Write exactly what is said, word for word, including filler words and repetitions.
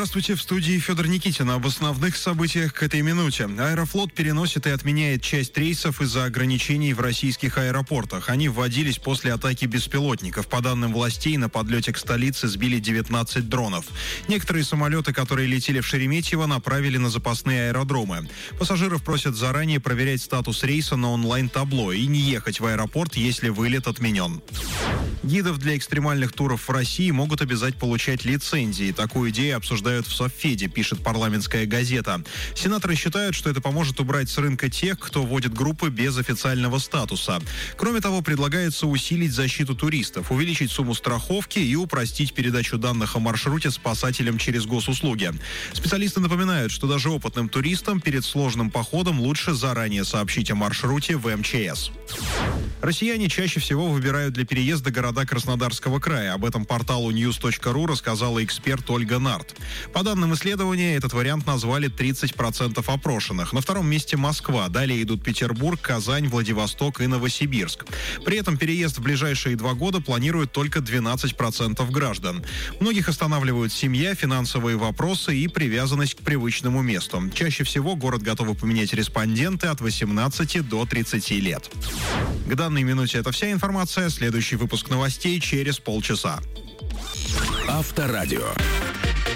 Здравствуйте, в студии Федор Никитин. Об основных событиях к этой минуте. Аэрофлот переносит и отменяет часть рейсов из-за ограничений в российских аэропортах. Они вводились после атаки беспилотников. По данным властей, на подлете к столице сбили девятнадцать дронов. Некоторые самолеты, которые летели в Шереметьево, направили на запасные аэродромы. Пассажиров просят заранее проверять статус рейса на онлайн-табло и не ехать в аэропорт, если вылет отменен. Гидов для экстремальных туров в России могут обязать получать лицензии. Такую идею обсуждают в Совфеде, пишет парламентская газета. Сенаторы считают, что это поможет убрать с рынка тех, кто водит группы без официального статуса. Кроме того, предлагается усилить защиту туристов, увеличить сумму страховки и упростить передачу данных о маршруте спасателям через госуслуги. Специалисты напоминают, что даже опытным туристам перед сложным походом лучше заранее сообщить о маршруте в эм че эс. Россияне чаще всего выбирают для переезда города Краснодарского края. Об этом порталу ньюс точка ру рассказала эксперт Ольга Нарт. По данным исследования, этот вариант назвали тридцать процентов опрошенных. На втором месте Москва. Далее идут Петербург, Казань, Владивосток и Новосибирск. При этом переезд в ближайшие два года планируют только двенадцать процентов граждан. Многих останавливают семья, финансовые вопросы и привязанность к привычному месту. Чаще всего город готовы поменять респонденты от восемнадцати до тридцати лет. К данной минуте это вся информация. Следующий выпуск новостей через полчаса. Авторадио.